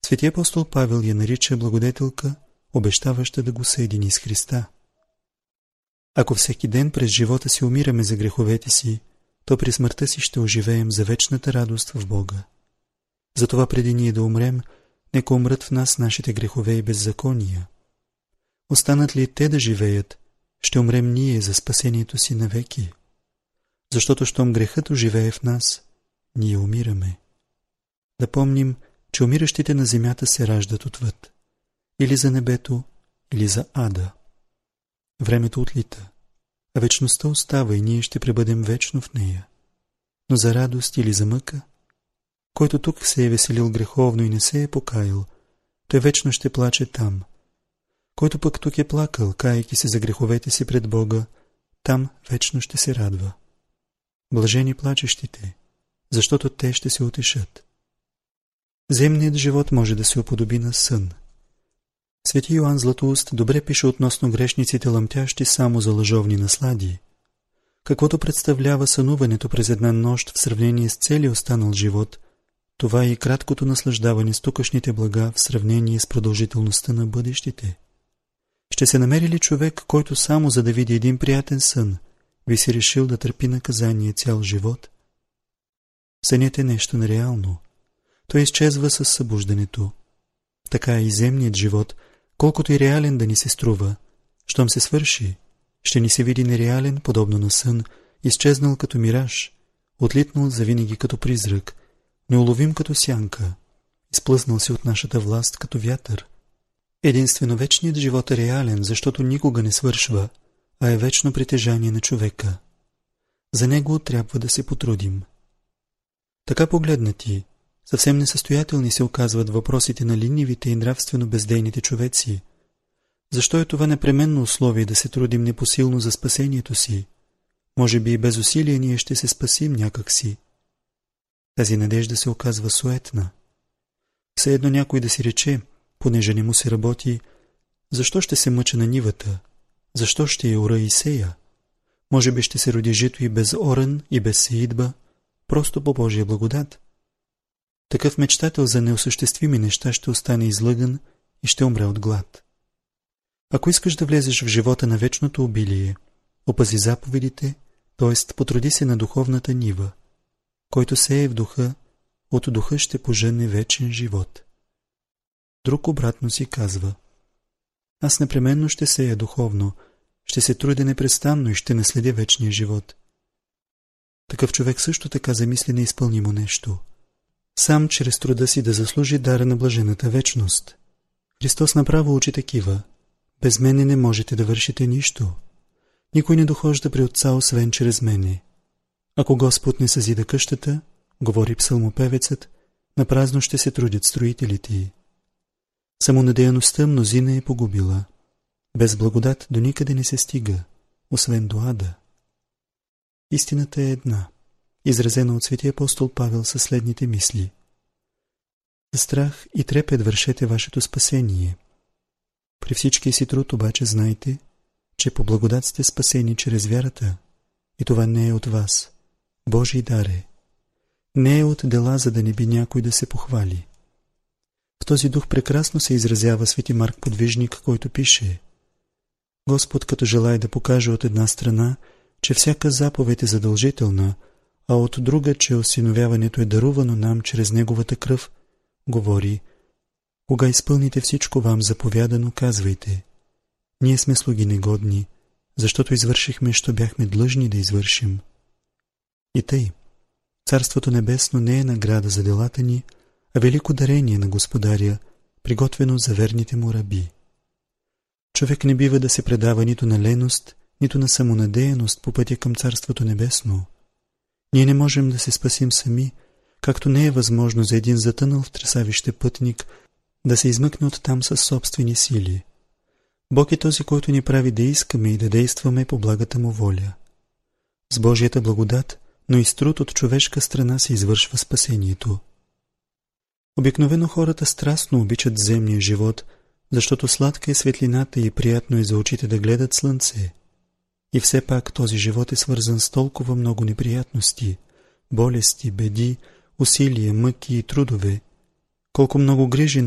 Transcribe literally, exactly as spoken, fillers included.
Свети апостол Павел я нарича благодетелка, обещаваща да го съедини с Христа. Ако всеки ден през живота си умираме за греховете си, то при смъртта си ще оживеем за вечната радост в Бога. Затова преди ние да умрем, нека умрат в нас нашите грехове и беззакония. Останат ли те да живеят, ще умрем ние за спасението си навеки. Защото щом грехът оживее в нас, ние умираме. Да помним, че умиращите на земята се раждат отвъд. Или за небето, или за ада. Времето отлита, а вечността остава и ние ще пребъдем вечно в нея. Но за радост или за мъка, който тук се е веселил греховно и не се е покаял, той вечно ще плаче там. Който пък тук е плакал, кайки се за греховете си пред Бога, там вечно ще се радва. Блажени плачещите, защото те ще се утешат. Земният живот може да се уподоби на сън. Свети Йоан Златоуст добре пише относно грешниците, лъмтящи само за лъжовни наслади. Каквото представлява сънуването през една нощ в сравнение с целия останал живот, това е и краткото наслаждаване с тукашните блага в сравнение с продължителността на бъдещите. Ще се намери ли човек, който само за да види един приятен сън, би си решил да търпи наказание цял живот? Сънят е нещо нереално. Той изчезва със събуждането. Така и земният живот, колкото и реален да ни се струва, щом се свърши, ще ни се види нереален, подобно на сън, изчезнал като мираж, отлитнал завинаги като призрак, неуловим като сянка, изплъзнал се от нашата власт като вятър. Единствено вечният живот е реален, защото никога не свършва, а е вечно притежание на човека. За него трябва да се потрудим. Така погледнати, съвсем несъстоятелни се оказват въпросите на ленивите и нравствено бездейните човеци. Защо е това непременно условие да се трудим непосилно за спасението си? Може би и без усилие ние ще се спасим някак си. Тази надежда се оказва суетна. Все едно някой да си рече, понеже не му се работи, защо ще се мъча на нивата? Защо ще я ора и сея? Може би ще се роди жито и без оран, и без сеидба, просто по Божия благодат. Такъв мечтател за неосъществими неща ще остане излъган и ще умре от глад. Ако искаш да влезеш в живота на вечното обилие, опази заповедите, т.е. потруди се на духовната нива. Който сее в духа, от духа ще пожъне вечен живот. Друг обратно си казва: аз непременно ще сея духовно, ще се трудя непрестанно и ще наследя вечния живот. Такъв човек също така замисли неизпълнимо нещо. Сам чрез труда си да заслужи дара на блажената вечност. Христос направо учи такива: без мене не можете да вършите нищо. Никой не дохожда при Отца, освен чрез мене. Ако Господ не съзида къщата, говори псалмопевецът, напразно ще се трудят строителите й. Самонадеяността мнозина е погубила. Без благодат до никъде не се стига, освен до ада. Истината е една, изразена от свети апостол Павел със следните мисли: за страх и трепет вършете вашето спасение. При всичкия си труд обаче знайте, че по благодат сте спасени чрез вярата, и това не е от вас. Божий дар е. Не е от дела, за да не би някой да се похвали. В този дух прекрасно се изразява свети Марк Подвижник, който пише: Господ, като желае да покаже от една страна, че всяка заповед е задължителна, а от друга, че осиновяването е дарувано нам чрез Неговата кръв, говори: кога изпълните всичко вам заповядано, казвайте: ние сме слуги негодни, защото извършихме, що бяхме длъжни да извършим. И тъй, Царството небесно не е награда за делата ни, а велико дарение на Господаря, приготвено за верните му раби. Човек не бива да се предава нито на леност, нито на самонадеяност по пътя към Царството небесно. Ние не можем да се спасим сами, както не е възможно за един затънал в тресавище пътник да се измъкне оттам със собствени сили. Бог е този, който ни прави да искаме и да действаме по благата му воля. С Божията благодат, но и с труд от човешка страна се извършва спасението. Обикновено хората страстно обичат земния живот, защото сладка е светлината и приятно е за очите да гледат слънце. И все пак този живот е свързан с толкова много неприятности, болести, беди, усилия, мъки и трудове, колко много грижи